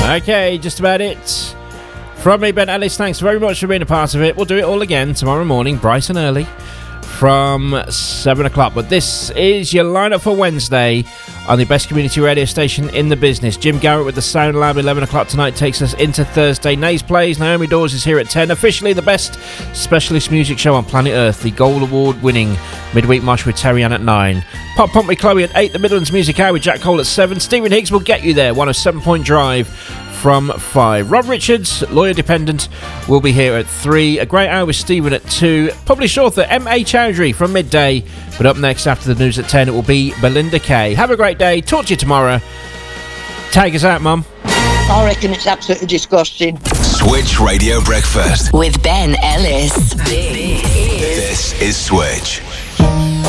Okay, just about it. From me, Ben Ellis, thanks very much for being a part of it. We'll do it all again tomorrow morning, bright and early, from 7 o'clock. But this is your lineup for Wednesday on the best community radio station in the business. Jim Garrett with the Sound Lab, 11 o'clock tonight, takes us into Thursday. Nays Plays, Naomi Dawes is here at 10. Officially the best specialist music show on planet Earth, the Gold Award winning Midweek Mosh with Terry Ann at 9. Pop Pump with Chloe at 8. The Midlands Music Hour with Jack Cole at 7. Stephen Higgs will get you there, 107 Point Drive from 5. Rob Richards, lawyer dependent, will be here at 3. A great hour with Stephen at 2. Published author M.A. Chowdhury from midday. But up next after the news at 10, it will be Belinda Kay. Have a great day. Talk to you tomorrow. Take us out, Mum. I reckon it's absolutely disgusting. Switch Radio Breakfast with Ben Ellis. This is Switch.